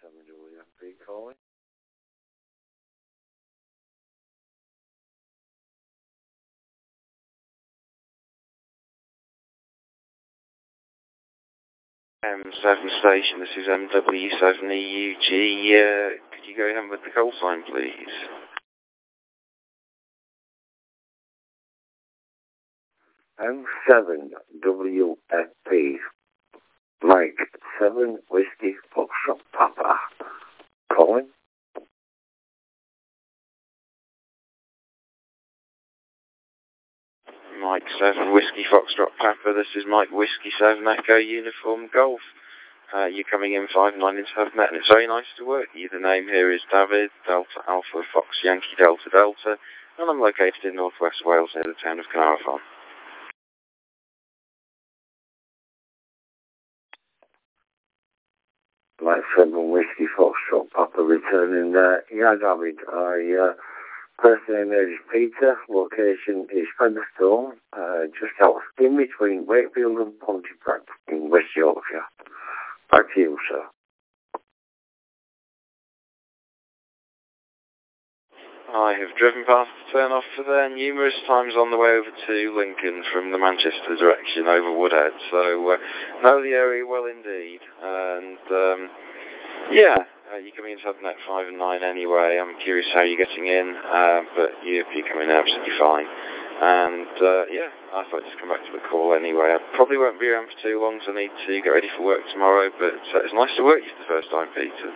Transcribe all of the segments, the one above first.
7WFP calling. M7 station, this is MW7EUG. Could you go ahead with the call sign, please? M7WFP. Mike 7 Whiskey Foxtrot Papa. Calling. Mike 7 Whiskey Foxtrot Papa. This is Mike Whiskey 7 Echo Uniform Golf. You're coming in 5-9 into HubNet, and it's very nice to work with you. The name here is David, Delta Alpha Fox Yankee Delta Delta, and I'm located in northwest Wales near the town of Caernarfon. Mike 7 Whiskey Foxtrot Papa returning there. Yeah, David, first name there is Peter, location is Featherstone, just out in between Wakefield and Pontefract in West Yorkshire. Back to you, sir. I have driven past the turn-off for there numerous times on the way over to Lincoln from the Manchester direction over Woodhead, so know the area well indeed. And yeah, you're coming into HubNet 5 and 9 anyway. I'm curious how you're getting in, but you're coming in absolutely fine. And yeah, I thought I'd just come back to the call anyway. I probably won't be around for too long, so I need to get ready for work tomorrow, but it's nice to work with you for the first time, Peter.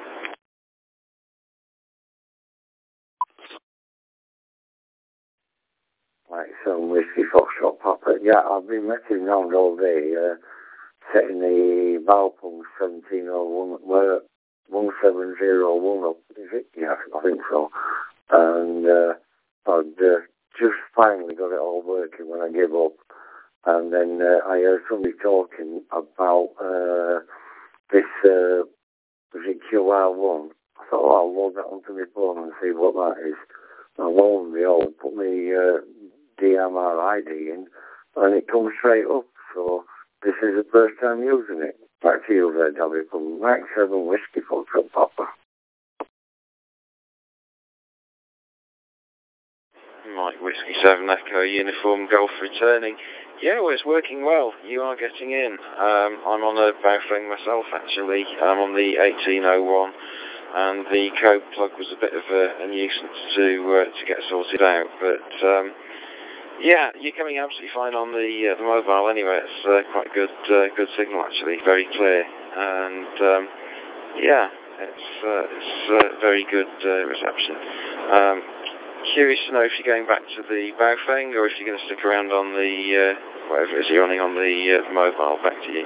Right, so Whiskey Foxtrot Papa. Yeah, I've been messing around all day, setting the valve pump 1701, 1701 up, is it? Yeah, I think so. And I'd just finally got it all working when I gave up. And then I heard somebody talking about this, was it QR1? I thought, oh, I'll load that onto my phone and see what that is. And lo and behold, put me DMR ID in, and it comes straight up. So this is the first time using it. Back to you there, David, from Mike 7 Whiskey Foxtrot Papa. Mike Whiskey 7 Echo Uniform Golf returning. Yeah, well, it's working well. You are getting in. I'm on a Baofeng myself, actually. I'm on the 1801, and the code plug was a bit of a nuisance to get sorted out. But yeah, you're coming absolutely fine on the mobile anyway. It's quite good signal, actually, very clear. And yeah, it's very good reception. Curious to know if you're going back to the Baofeng or if you're going to stick around on the, whatever it is you're running on the mobile. Back to you.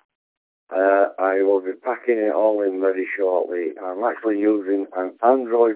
I will be packing it all in very shortly. I'm actually using an Android